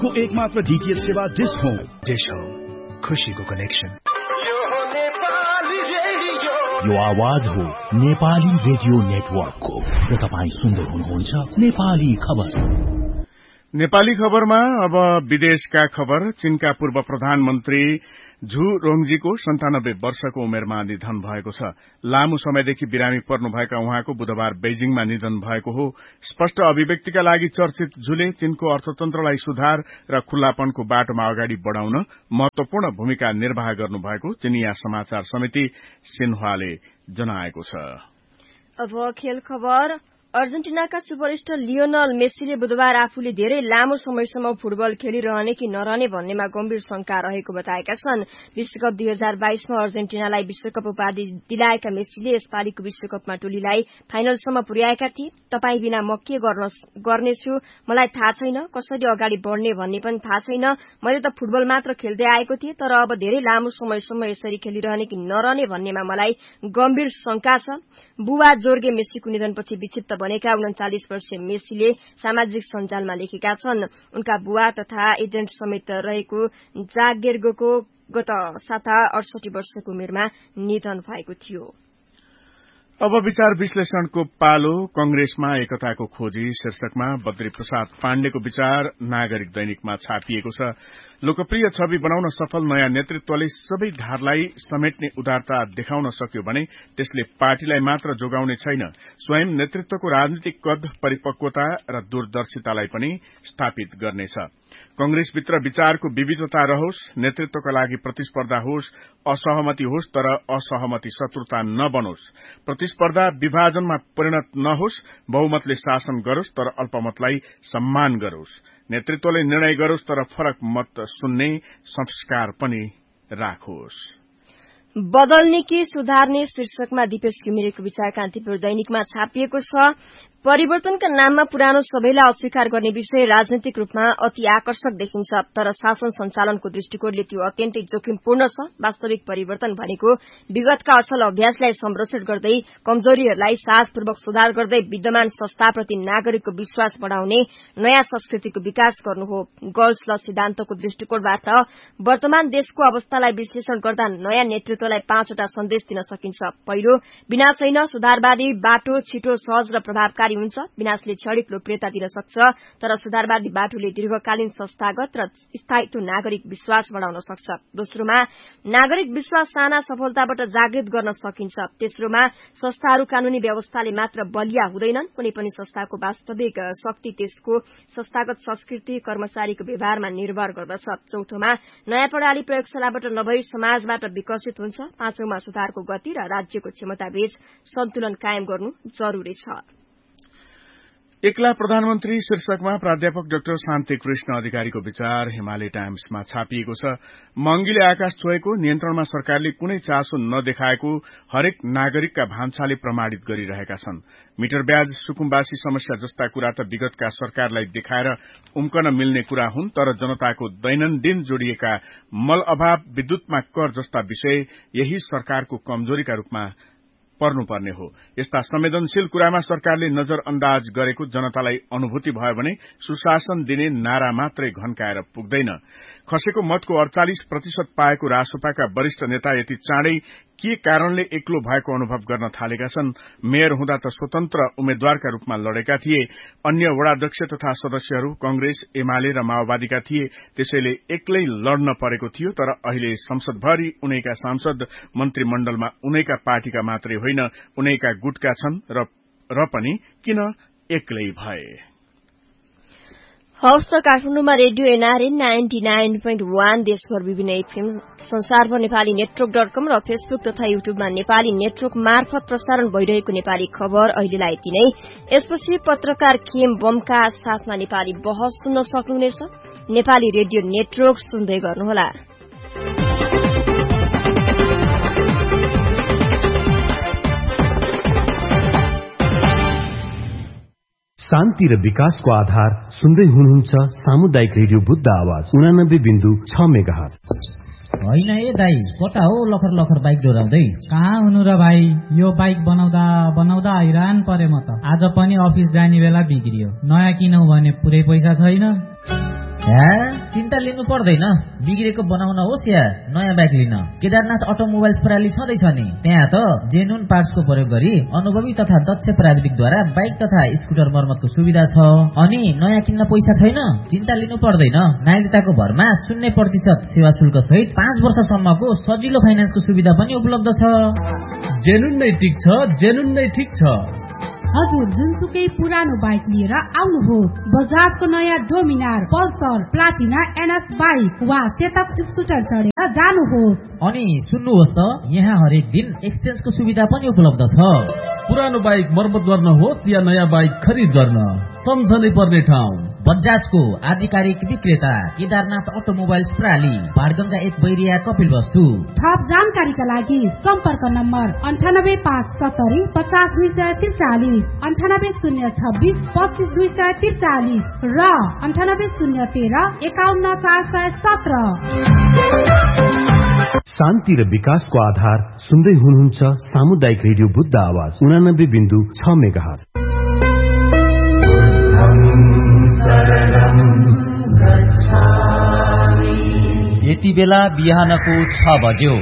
को एकमात्र डीटीएच सेवा डिश होम। डिश होम, खुशीको कनेक्सन। यो आवाज हो नेपाली रेडियो नेटवर्कको र तपाईं सुन्दै हुनुहुन्छ नेपाली खबर। नेपाली खबरमा अब विदेशका खबर। चीनका पूर्व प्रधानमन्त्री झु रोङजीको 97 वर्षको उमेरमा निधन भएको छ। लामो समयदेखि बिरामी पर्नुभएका उहाँको बुधबार बेजिङमा निधन भएको हो। स्पष्ट अभिव्यक्तिका लागि चर्चित झुले चीनको अर्थतन्त्रलाई सुधार र खुल्लापनको बाटोमा अगाडि बढ़ाउन महत्वपूर्ण भूमिका निर्वाह गर्नुभएको चिनिया समाचार समिति सिन्ह्वाले जनाएको छ। अब खेल खबर। अर्जेन्टिनाका सुपरस्टार लियोनल मेसीले बुधबार आफूले धेरै लामो समयसम्म फुटबल खेलिरहने कि नरहने भन्नेमा गम्भीर शंका रहेको बताएका छन्। विश्वकप 2022मा अर्जेन्टिनालाई विश्वकप उपाधि दिलाएका मेसीले यसपालिको विश्वकपमा टोलीलाई फाइनलसम्म पुर्याएका थिए। तपाई बिना म के गर्नेछु मलाई थाहा छैन, कसरी अगाडि बढ्ने भन्ने पनि थाहा छैन। मैले त फुटबल मात्र खेल्दै आएको थिएँ, तर अब धेरै लामो समयसम्म यसरी खेलिरहने कि नरहने भन्नेमा मलाई गम्भीर शंका छ। बुवा जोर्गे मेसीको निधनपछि विक्षिप्त बनेका 39 वर्षीय मेसीले सामाजिक सञ्जालमा लेखेका छन्। उनका बुवा तथा एजेन्ट समेत रहेको जागेर्गोको गत साता 68 वर्षको उमेरमा निधन भएको थियो। अब विचार विश्लेषणको पालो। कंग्रेसमा एकताको खोजी शीर्षकमा बद्री प्रसाद पाण्डेको विचार नागरिक दैनिकमा छापिएको छ। लोकप्रिय छवि बनाउन सफल नयाँ नेतृत्वले सबै धारलाई समेट्ने उदारता देखाउन सक्यो भने त्यसले पार्टीलाई मात्र जोगाउने छैन, स्वयं नेतृत्वको राजनीतिक कद, परिपक्वता र दूरदर्शितालाई पनि स्थापित गर्नेछ। कंग्रेसभित्र विचारको विविधता रहोस्, नेतृत्वका लागि प्रतिस्पर्धा होस्, असहमति होस्, तर असहमति शत्रुता नबनोस्। प्रतिस्पर्धा विभाजनमा परिणत नहोस्, बहुमतले शासन गरोस् तर अल्पमतलाई सम्मान गरोस्। नेतृत्वले निर्णय गरोस् तर फरक मत सुन्ने संस्कार पनि राखोस्। बदल्ने कि सुधार्ने शीर्षकमा दिपेश घिमिरेको विचार कान्तिपुर दैनिकमा छापिएको छ। परिवर्तनका नाममा पुरानो सबैलाई अस्वीकार गर्ने विषय राजनैतिक रूपमा अति आकर्षक देखिन्छ, तर शासन सञ्चालनको दृष्टिकोणले त्यो अत्यन्तै जोखिमपूर्ण छ। वास्तविक परिवर्तन भनेको विगतका असल अभ्यासलाई संरक्षण गर्दै, कमजोरीहरूलाई साहसपूर्वक सुधार गर्दै विद्यमान संस्थाप्रति नागरिकको विश्वास बढ़ाउने नयाँ संस्कृतिको विकास गर्नु हो। गर्ल्स ल सिद्धान्तको दृष्टिकोणबाट वर्तमान देशको अवस्थालाई विश्लेषण गर्दा नयाँ नेतृत्वलाई 5 वटा सन्देश दिन सकिन्छ। पहिलो, विनाश छैन, सुधारवादी बाटो छिटो, सहज र प्रभावकारी हुन्छ। विनाशले क्षणिक लोकप्रियता दिन सक्छ, तर सुधारवादी बाटोले दीर्घकालीन संस्थागत र स्थायित्व नागरिक विश्वास बढ़ाउन सक्छ। दोस्रोमा, नागरिक विश्वास साना सफलताबाट जागृत गर्न सकिन्छ। तेस्रोमा, संस्थाहरू कानूनी व्यवस्थाले मात्र बलिया हुँदैनन्, कुनै पनि संस्थाको वास्तविक शक्ति त्यसको संस्थागत संस्कृति, कर्मचारीको व्यवहारमा निर्भर गर्दछ। चौथोमा, नयाँ प्रणाली प्रयोगशालाबाट नभई समाजबाट विकसित हुन्छ। पाँचौंमा, सुधारको गति र राज्यको क्षमताबीच सन्तुलन कायम गर्नु जरूरी छ। एक्ला प्रधानमन्त्री शीर्षकमा प्राध्यापक डाक्टर शान्ति कृष्ण अधिकारीको विचार हिमालय टाइम्समा छापिएको छ। महँगीले आकाश छोएको, नियन्त्रणमा सरकारले कुनै चासो नदेखाएको हरेक नागरिकका भान्साले प्रमाणित गरिरहेका छन्। मिटर ब्याज, सुकुम्बासी समस्या जस्ता कुरा त विगतका सरकारलाई देखाएर उम्कन मिल्ने कुरा हुन्, तर जनताको दैनन्दिन जोडिएका मल अभाव, विद्युतमा कर जस्ता विषय यही सरकारको कमजोरीका रूपमा पर्नुपर्ने हो। यस्ता संवेदनशील कुरामा सरकारले नजरअन्दाज गरेको जनतालाई अनुभूति भयो भने सुशासन दिने नारा मात्रै घन्काएर पुग्दैन। खसेको मतको 48% पाएको रासोपाका वरिष्ठ नेता यति चाँडै के कारणले एक्लो भएको अनुभव गर्न थालेका छन्। मेयर हुँदा त स्वतन्त्र उम्मेद्वारका रूपमा लडेका थिए। अन्य वडाध्यक्ष तथा सदस्यहरू कांग्रेस, एमाले र माओवादीका थिए, त्यसैले एक्लै लड्न परेको थियो। तर अहिले संसदभरि उनैका सांसद, मन्त्रीमण्डलमा उनैका पार्टीका मात्रै होइन, उनैका गुटका छन् र पनि किन एक्लै भए। हवस् त काठमाडौँमा रेडियो एनआरए 99.1, देशभर विभिन्न एफएम, संसारभर नेपाली नेटवर्क.com र फेसबुक तथा युट्युबमा नेपाली नेटवर्क मार्फत प्रसारण भइरहेको नेपाली खबर अहिलेलाई यति नै। यसपछि पत्रकार खेम बमका साथमा नेपाली बहस सुन्न सक्नुहुनेछ। नेपाली रेडियो नेटवर्क सुन्दै गर्नुहोला। शान्ति र विकासको आधार सुन्दै हुनुहुन्छ सामुदायिक रेडियो बुद्ध आवाज 89.6 मेगाहर्ज। होइन ए दाई, कता हो लखर लखर बाइक डोराउँदै? कहाँ हुनु र भाइ, यो बाइक बनाउँदा हैरान परे म त। आज पनि अफिस जाने बेला बिग्रियो। नयाँ किनौ भने पुरै पैसा छैन। चिन्ता लिनु पर्दैन, बिग्रेको बनाउन होस् या नयाँ बाइक लिन केदारनाथ अटोमोबाइल्स प्रणाली छँदैछ नि। त्यहाँ त जेन्युन पार्ट्सको प्रयोग गरी अनुभवी तथा दक्ष प्राविधिकद्वारा बाइक तथा स्कुटर मर्मतको सुविधा छ। अनि नयाँ किन्न पैसा छैन, चिन्ता लिनु पर्दैन। नागरिकताको भरमा 0% सेवा शुल्क सहित 5 वर्षसम्मको सजिलो फाइनान्सको सुविधा पनि उपलब्ध छ। जेन्युन नै ठिक छ, जेन्युन नै ठिक छ। हजुर जुनसुकै पुरानो बाइक लिएर आउनुहोस्। बजाजको नयाँ Dominar, Pulsar, Platina, NS bike वा चेतक स्कुटर चढेर जानुहोस्। अनि सुन्नुहोस् त, यहाँ हरेक दिन एक्सचेन्जको सुविधा पनि उपलब्ध छ। पुरानो बाइक मर्मत गर्न होस् या नयाँ बाइक खरिद गर्न, सम्झनै पर्ने ठाउँ बजाजको आधिकारिक विक्रेता केदारनाथ अटोमोबाइल्स प्रणाली, बाणगंगा 1 बैरिया कपिलवस्तु। थप जानकारीका लागि सम्पर्क नम्बर 98570 50243, 98026 25243 र 98013 51417। शान्ति र विकासको आधार सुन्दै हुनुहुन्छ सामुदायिक रेडियो बुद्ध आवाज 89.6 मेगाहर्ज। यति बेला बिहानको 6 बज्यो।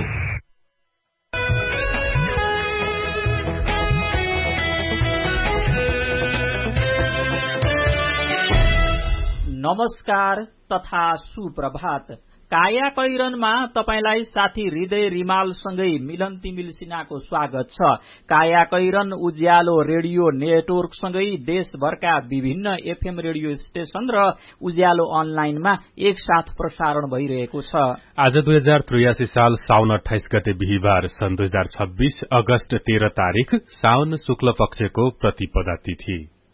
नमस्कार तथा सुप्रभात। काया कैरनमा तपाईलाई साथी हृदय रिमालसँगै मिलन तिमिल सिन्हाको स्वागत छ। काया कैरन उज्यालो रेडियो नेटवर्कसँगै देशभरका विभिन्न एफएम रेडियो स्टेशन र उज्यालो अनलाइनमा एकसाथ प्रसारण भइरहेको छ। आज 2083 साल साउन 28 गते बिहीबार सन् 2026 अगस्त 13 तारिक साउन शुक्ल पक्षको प्रतिपदा तिथि।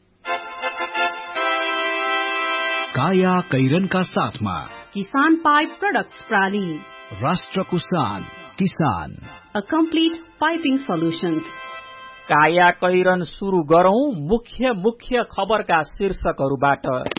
काया कैरनका साथमा किसान पाइप प्रोडक्ट्स प्रणाली, राष्ट्रको शान किसान, अ कम्प्लिट पाइपिङ सोल्युशन्स। काया कैरन सुरु गरौं मुख्य खबरका शीर्षकहरूबाट।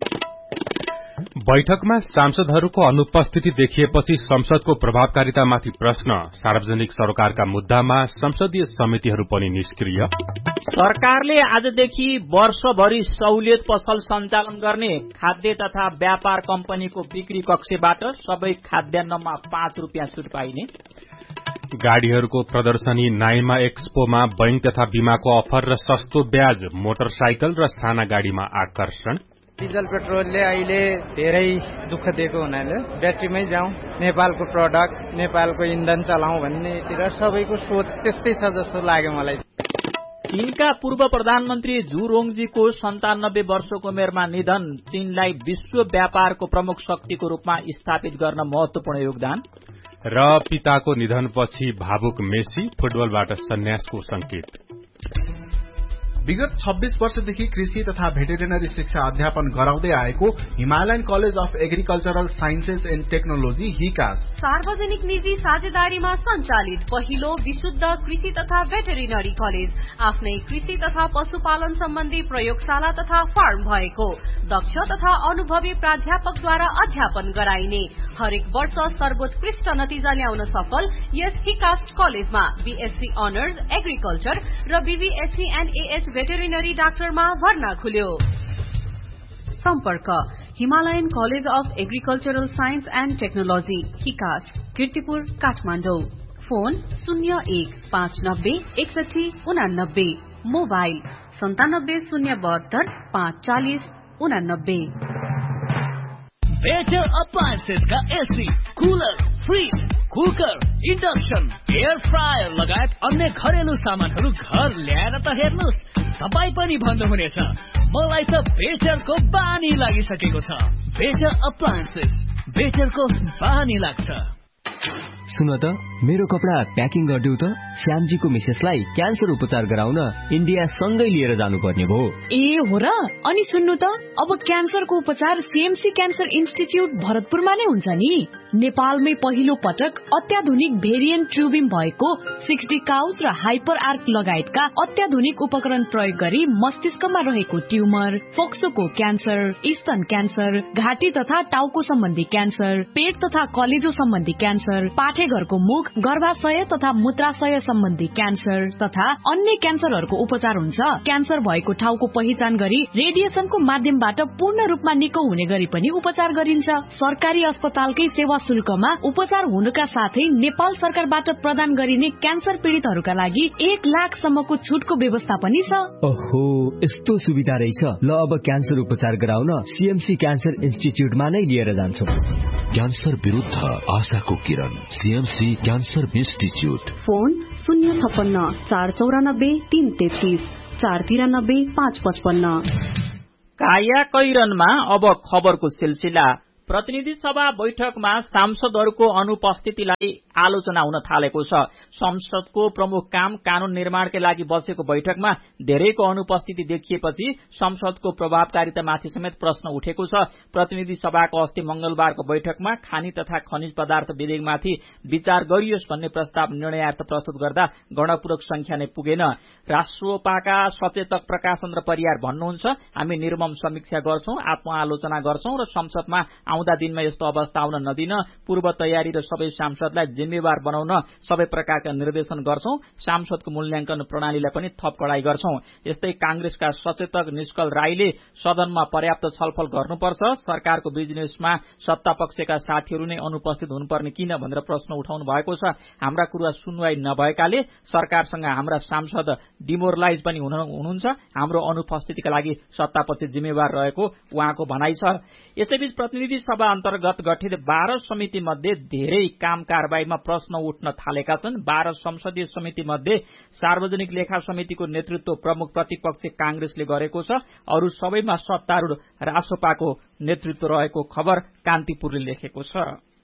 बैठकमा सांसदहरूको अनुपस्थिति देखिएपछि संसदको प्रभावकारितामाथि प्रश्न, सार्वजनिक सरोकारका मुद्दामा संसदीय समितिहरू पनि निष्क्रिय। सरकारले आजदेखि वर्षभरि सहुलियत पसल सञ्चालन गर्ने खाद्य तथा व्यापार कम्पनीको बिक्री कक्षबाट सबै खाद्यान्नमा 5 रुपियाँ छुट पाइने। गाड़ीहरूको प्रदर्शनी नाइमा एक्सपोमा बैंक तथा बीमाको अफर र सस्तो ब्याज, मोटरसाइकल र साना गाड़ीमा आकर्षण। डिजल पेट्रोलले अहिले धेरै दुःख दिएको हुनाले ब्याट्रीमै जाउँ, नेपालको प्रडक्ट, नेपालको इन्धन चलाउँ भन्नेतिर सबैको सोच त्यस्तै छ जस्तो लाग्यो मलाई। चीनका पूर्व प्रधानमन्त्री जू रोङजीको 97 वर्षको उमेरमा निधन, चीनलाई विश्व व्यापारको प्रमुख शक्तिको रूपमा स्थापित गर्न महत्वपूर्ण योगदान। र पिताको निधनपछि भावुक मेसी, फुटबलबाट सन्यासको संकेत। विगत 26 वर्षदेखि कृषि तथा भेटेरिनरी शिक्षा अध्यापन गराउँदै आएको Himalayan college of agricultural sciences and technology हिकास सार्वजनिक निजी साझेदारीमा सञ्चालित पहिलो विशुद्ध कृषि तथा भेटेरिनरी कलेज, आफ्नै कृषि तथा पशुपालन सम्बन्धी प्रयोगशाला तथा फार्म भएको, दक्ष तथा अनुभवी प्राध्यापकद्वारा अध्यापन गराइने, हरेक वर्ष सर्वोत्कृष्ट नतिजा ल्याउन सफल यस हिकास कलेजमा बीएससी अनर्स एग्रिकल्चर र बीबीएससी एनएएच भेटेरिनरी डाक्टरमा भर्ना खुल्यो। सम्पर्क Himalayan college of agricultural science and technology हिकास, Kirtipur, Kathmandu. Phone 01596189, mobile 9702 540 89। Better appliances का AC, cooler, fridge, cooker, induction, air fryer लगायत अन्य घरेलु सामानहरू घर ल्याएर त हेर्नुस्, तपाई पनि भन्नुहुनेछ मलाई त बेटरको बानी लागिसकेको छ। बेटर अप्लायन्सेस, बेटरको बानी लाग्छ। सुन त, मेरो कपडा प्याकिङ गरिदेऊ त। श्यामजीको मिसेसलाई क्यान्सर उपचार गराउन इन्डिया सँगै लिएर जानुपर्ने भयो। ए हो र? अनि सुन्नु त, अब क्यान्सरको उपचार सीएमसी क्यान्सर इन्स्टिच्युट भरतपुरमा नै हुन्छ नि। नेपालमै पहिलो पटक अत्याधुनिक भेरिएन्ट ट्युबिम भएको 60 काउज र हाइपर आर्क लगायतका अत्याधुनिक उपकरण प्रयोग गरी मस्तिष्कमा रहेको ट्युमर, फोक्सोको क्यान्सर, स्तन क्यान्सर, घाँटी तथा टाउको सम्बन्धी क्यान्सर, पेट तथा कलेजो सम्बन्धी क्यान्सर, क्यान्सर, पाठेघरको मुख, गर्भाशय तथा मूत्राशय सम्बन्धी क्यान्सर तथा अन्य क्यान्सरहरूको उपचार हुन्छ। क्यान्सर भएको ठाउँको पहिचान गरी रेडिएसनको माध्यमबाट पूर्ण रूपमा निको हुने गरी पनि उपचार गरिन्छ। सरकारी अस्पतालकै सेवा शुल्कमा उपचार हुनुका साथै नेपाल सरकारबाट प्रदान गरिने क्यान्सर पीड़ितहरूका लागि 1 लाखसम्मको छुटको व्यवस्था पनि छ। ओहो, यस्तो सुविधा रहेछ। ल अब क्यान्सर उपचार गराउन सीएमसी क्यान्सर इन्स्टिच्युटमा नै लिएर जान्छौं। क्यान्सर विरुद्ध आशाको किरण, सीएमसी क्यान्सर इन्स्टिच्युट। फोन 056 494 333 493 555। कायाकैरनमा अब खबरको सिलसिला। प्रतिनिधि सभा बैठकमा सांसदहरूको अनुपस्थितिलाई आलोचना हुन थालेको छ। संसदको प्रमुख काम कानून निर्माणकै लागि बसेको बैठकमा धेरैको अनुपस्थिति देखिएपछि संसदको प्रभावकारितामाथि समेत प्रश्न उठेको छ। प्रतिनिधि सभाको अस्ति मंगलबारको बैठकमा खानी तथा खनिज पदार्थ विधेयकमाथि विचार गरियोस् भन्ने प्रस्ताव निर्णयार्थ प्रस्तुत गर्दा गणपूरक संख्या नै पुगेन। राष्ट्रपाका सचेतक प्रकाशन र परियार भन्नुहुन्छ, हामी निर्मम समीक्षा गर्छौं, आत्मआलोचना गर्छौं र संसदमा आउँदा दिनमा यस्तो अवस्था आउन नदिन पूर्व तयारी र सबै सांसदलाई जिम्मेवार बनाउन सबै प्रकारका निर्देशन गर्छौं। सांसदको मूल्याङ्कन प्रणालीलाई पनि थप कडाई गर्छौं। यस्तै कांग्रेसका सचेतक निष्कल राईले सदनमा पर्याप्त छलफल गर्नुपर्छ, सरकारको बिजनेसमा सत्तापक्षका साथीहरू नै अनुपस्थित हुनुपर्ने किन भनेर प्रश्न उठाउनु भएको छ। हाम्रा कुरा सुनवाई नभएकाले सरकारसँग हाम्रा सांसद डिमोरलाइज पनि हुनुहुन्छ। हाम्रो अनुपस्थितिका लागि सत्तापक्ष जिम्मेवार रहेको उहाँको भनाइ छ। यसैबीच प्रतिनिधि सभा अन्तर्गत गठित 12 समिति मध्ये धेरै काम कारबाहीमा प्रश्न उठ्न थालेका छन्। 12 संसदीय समिति मध्ये सार्वजनिक लेखा समितिको नेतृत्व प्रमुख प्रतिपक्ष कांग्रेसले गरेको छ। अरू सबैमा सत्तारूढ रासोपाको नेतृत्व रहेको खबर कान्तिपुरले लेखेको छ।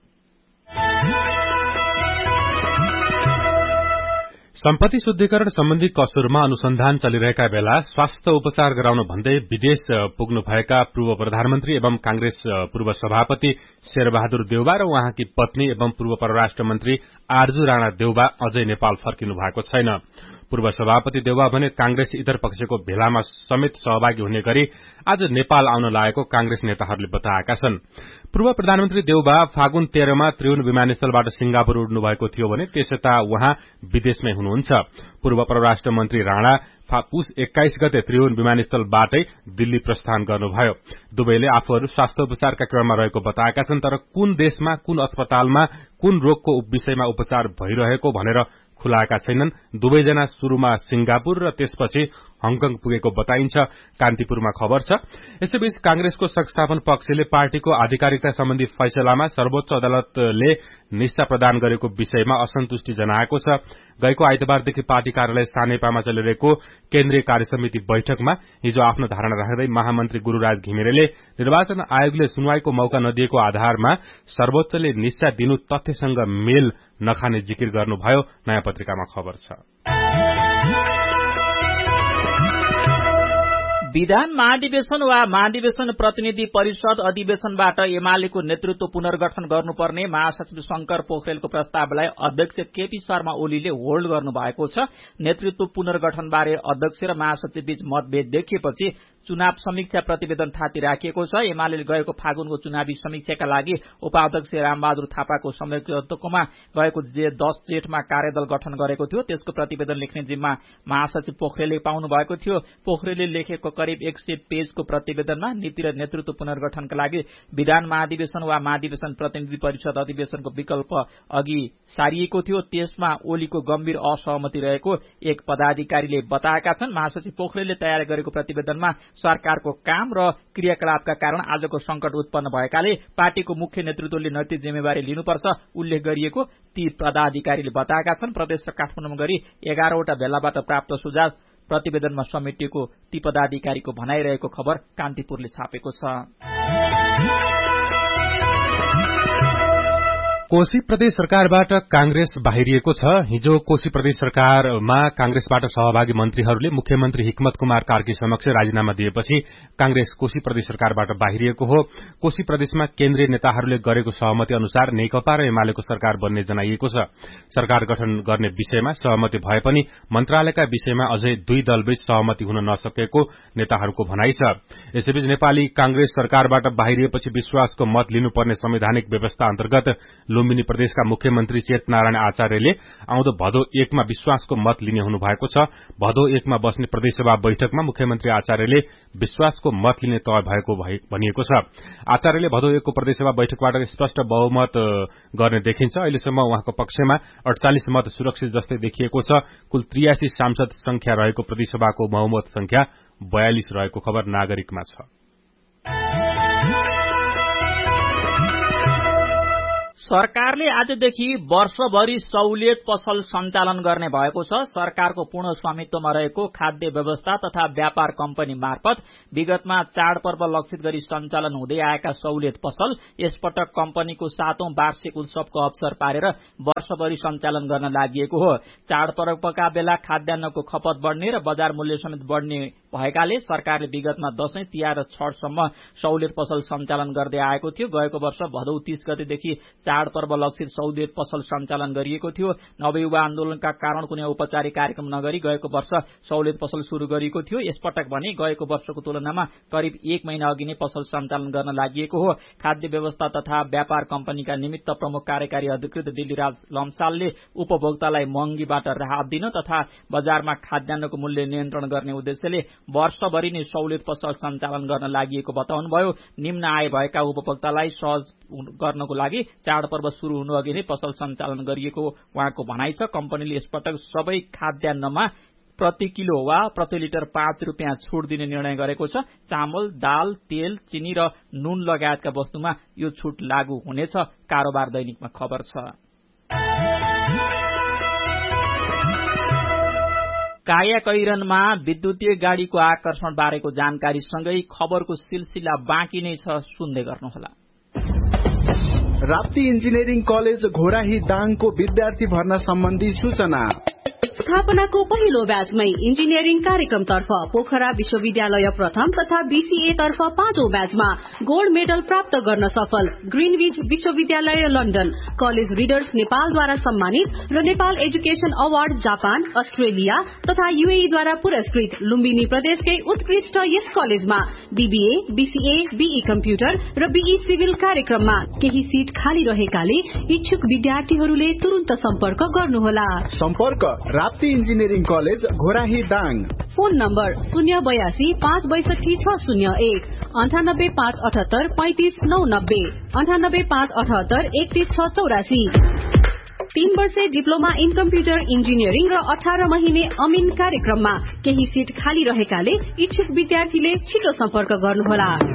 सम्पत्ति शुद्धिकरण सम्बन्धी कसुरमा अनुसन्धान चलिरहेका बेला स्वास्थ्य उपचार गराउन भन्दै विदेश पुग्नु भएका पूर्व प्रधानमन्त्री एवं कांग्रेस पूर्व सभापति शेरबहादुर देउबा र उहाँकी पत्नी एवं पूर्व परराष्ट्र मन्त्री आरजू राणा देउबा अझै नेपाल फर्किनु भएको छैन। पूर्व सभापति देउबा भने कांग्रेस इतर पक्षको भेलामा समेत सहभागी हुने गरी आज नेपाल आउन लागेको कांग्रेस नेताहरूले बताएका छन्। पूर्व प्रधानमन्त्री देउबा फागुन 13 मा त्रिभुवन विमानस्थलबाट सिंगापुर उड्नु भएको थियो भने त्यसयता उहाँ विदेशमै हुनुहुन्छ। पूर्व परराष्ट्र मन्त्री राणा पुस 21 गते त्रिभुवन विमानस्थलबाटै दिल्ली प्रस्थान गर्नुभयो। दुवैले आफूहरू स्वास्थ्य उपचारका क्रममा रहेको बताएका छन्, तर कुन देशमा, कुन अस्पतालमा, कुन रोगको विषयमा उपचार भइरहेको भनेर खुलाएका छैनन्। दुवैजना शुरूमा सिंगापुर र त्यसपछि हङकङ पुगेको बताइन्छ। कान्तिपुरमा खबर छ। यसैबीच कांग्रेसको संस्थापन पक्षले पार्टीको आधिकारिकता सम्बन्धी फैसलामा सर्वोच्च अदालतले निष्ठा प्रदान गरेको विषयमा असन्तुष्टि जनाएको छ। गएको आइतबारदेखि पार्टी कार्यालय सानेपामा चलिरहेको केन्द्रीय कार्यसमिति बैठकमा हिजो आफ्नो धारणा राख्दै महामन्त्री गुरूराज घिमिरेले निर्वाचन आयोगले सुनवाईको मौका नदिएको आधारमा सर्वोच्चले निष्ठा दिनु तथ्यसँग मेल नखाने जिकिर गर्नुभयो। नयाँ पत्रिकामा खबर छ। विधान महाधिवेशन वा महाधिवेशन प्रतिनिधि परिषद अधिवेशनबाट एमालेको नेतृत्व पुनर्गठन गर्नुपर्ने महासचिव शंकर पोखरेलको प्रस्तावलाई अध्यक्ष केपी शर्मा ओलीले होल्ड गर्नुभएको छ। नेतृत्व पुनर्गठनबारे अध्यक्ष र महासचिव बीच मतभेद देखिएपछि चुनाव समीक्षा प्रतिवेदन थाती राखिएको छ। एमाले गएको फागुनको चुनावी समीक्षाका लागि उपाध्यक्ष रामबहादुर थापाको संयोजकत्वमा गएको 10 जेठमा कार्यदल गठन गरेको थियो। त्यसको प्रतिवेदन लेख्ने जिम्मा महासचिव पोखरेलले पाउनु भएको थियो। पोखरेलले लेखेको करिब 100 पेजको प्रतिवेदनमा नीति र नेतृत्व पुनर्गठनका लागि विधान महाधिवेशन वा महाधिवेशन प्रतिनिधि परिषद अधिवेशनको विकल्प अघि सारिएको थियो। त्यसमा ओलीको गम्भीर असहमति रहेको एक पदाधिकारीले बताएका छन्। महासचिव पोखरेलले तयार गरेको प्रतिवेदनमा सरकारको काम र क्रियाकलापका कारण आजको संकट उत्पन्न भएकाले पार्टीको मुख्य नेतृत्वले नैतिक जिम्मेवारी लिनुपर्छ उल्लेख गरिएको ती पदाधिकारीले बताएका छन्। प्रदेश र काठमाडौँमा गरी 11 वटा भेलाबाट प्राप्त सुझाव प्रतिवेदनमा समेटिएको ती पदाधिकारीको भनाइरहेको खबर कान्तिपुरले छापेको छ। कोशी प्रदेश सरकारबाट कांग्रेस बाहिरिएको छ। हिजो कोशी प्रदेश सरकारमा कांग्रेसबाट सहभागी मन्त्रीहरूले मुख्यमन्त्री हिक्मत कुमार कार्की समक्ष राजीनामा दिएपछि कांग्रेस कोशी प्रदेश सरकारबाट बाहिरिएको हो। कोशी प्रदेशमा केन्द्रीय नेताहरूले गरेको सहमति अनुसार नेकपा र एमालेको सरकार बन्ने जनाइएको छ। सरकार गठन गर्ने विषयमा सहमति भए पनि मन्त्रालयका विषयमा अझै दुई दलबीच सहमति हुन नसकेको नेताहरूको भनाइ छ। यसैबीच नेपाली कांग्रेस सरकारबाट बाहिरिएपछि विश्वासको मत लिनुपर्ने संवैधानिक व्यवस्था अन्तर्गत लुम्बिनी प्रदेशका मुख्यमन्त्री चेतनारायण आचार्यले आउँदो भदौ 1 मा विश्वासको मत लिने हुनुभएको छ। भदौ 1 मा बस्ने प्रदेशसभा बैठकमा मुख्यमन्त्री आचार्यले विश्वासको मत लिने तय भएको भनिएको छ। आचार्यले भदौ 1 को प्रदेशसभा बैठकबाट स्पष्ट बहुमत गर्ने देखिन्छ। अहिलेसम्म उहाँको पक्षमा 48 मत सुरक्षित जस्तै देखिएको छ। कुल 83 सांसद संख्या रहेको प्रदेशसभाको बहुमत संख्या 42 रहेको खबर नागरिकमा छ। सरकारले आजदेखि वर्षभरि सहुलियत पसल सञ्चालन गर्ने भएको छ। सरकारको पूर्ण स्वामित्वमा रहेको खाद्य व्यवस्था तथा व्यापार कम्पनी मार्फत विगतमा चाडपर्व लक्षित गरी सञ्चालन हुँदै आएका सहुलियत पसल यसपटक कम्पनीको 7औं वार्षिक उत्सवको अवसर पारेर वर्षभरि सञ्चालन गर्न लागि हो। चाडपर्वका बेला खाद्यान्नको खपत बढ्ने र बजार मूल्य समेत बढ्ने भएकाले सरकारले विगतमा दशैं, तिहार र छठसम्म सहुलियत पसल सञ्चालन गर्दै आएको थियो। गएको वर्ष भदौ 30 गतेदेखि चाडपर्व लक्षित सहुलियत पसल सञ्चालन गरिएको थियो। नवयुवा आन्दोलनका कारण कुनै औपचारिक कार्यक्रम नगरी गएको वर्ष सहुलियत पसल शुरू गरिएको थियो। यसपटक भने गएको वर्षको तुलनामा करिब 1 महिना अघि नै पसल सञ्चालन गर्न लागि हो। खाद्य व्यवस्था तथा व्यापार कम्पनीका निमित्त प्रमुख कार्यकारी अधिकृत दिल्लीराज लम्सालले उपभोक्तालाई महँगीबाट राहत दिन तथा बजारमा खाद्यान्नको मूल्य नियन्त्रण गर्ने उद्देश्यले वर्षभरि नै सहुलियत पसल सञ्चालन गर्न लागि बताउनुभयो। निम्न आय भएका उपभोक्तालाई सहज गर्नको लागि चाडपर्व शुरू हुनु अघि नै पसल सञ्चालन गरिएको उहाँको भनाइ छ। कम्पनीले यसपटक सबै खाद्यान्नमा प्रति किलो वा प्रति लिटर 5 रुपियाँ छुट दिने निर्णय गरेको छ। चामल, दाल, तेल, चिनी र नुन लगायतका वस्तुमा यो छुट लागू हुनेछ। कारोबार दैनिकमा खबर छ। कायाकैरनमा विद्युतीय गाड़ीको आकर्षण बारेको जानकारी सँगै खबरको सिलसिला बाँकी नै छ, सुन्दै गर्नुहोला। राप्ती इन्जिनियरिङ कलेज घोराही दाङको विद्यार्थी भर्ना सम्बन्धी सूचना। स्थापनाको पहिलो ब्याचमै इन्जिनियरिङ कार्यक्रमतर्फ पोखरा विश्वविद्यालय प्रथम तथा बीसीए तर्फ 5औं ब्याचमा गोल्ड मेडल प्राप्त गर्न सफल ग्रीनविच विश्वविद्यालय लन्डन, कलेज रिडर्स नेपालद्वारा सम्मानित र Nepal education award Japan, Australia तथा यूएई द्वारा पुरस्कृत लुम्बिनी प्रदेशकै उत्कृष्ट यस कलेजमा बीबीए, बीसीए, बीई कम्प्युटर र बीई सिभिल कार्यक्रममा केही सिट खाली रहेकाले इच्छुक विद्यार्थीहरूले तुरुन्त सम्पर्क गर्नुहोला। सम्पर्क Rapti engineering college Ghorahi Dang. Phone number 082 562 601 98 578 35 990 98 578 31 684। 3 वर्षे डिप्लोमा इन कम्प्युटर इन्जिनियरिङ र 18 महिने अमिन कार्यक्रममा केही सिट खाली रहेकाले इच्छुक विद्यार्थीले छिटो सम्पर्क गर्नुहोला।